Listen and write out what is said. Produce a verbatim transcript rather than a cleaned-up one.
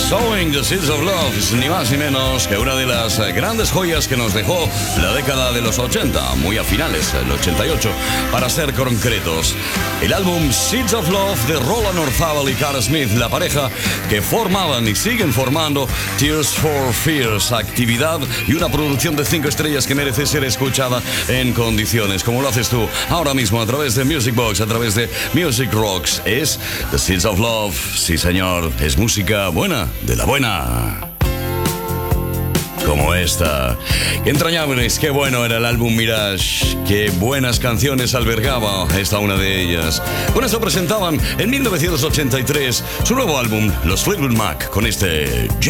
Sowing the Seeds of Love es ni más ni menos que una de las grandes joyas que nos dejó la década de los ochenta, muy a finales del ochenta y ocho, para ser concretos. El álbum Seeds of Love de Roland Orzabal y Cara Smith, la pareja que formaban y siguen formando Tears for Fears, actividad y una producción de cinco estrellas que merece ser escuchada en condiciones, como lo haces tú ahora mismo a través de Music Box, a través de Music Rocks. Es The Seeds of Love, sí señor, es música buena, de la buena. Como esta. Qué entrañables, qué bueno era el álbum Mirage. Qué buenas canciones albergaba esta una de ellas. Con esto presentaban en mil novecientos ochenta y tres su nuevo álbum, los Fleetwood Mac, con este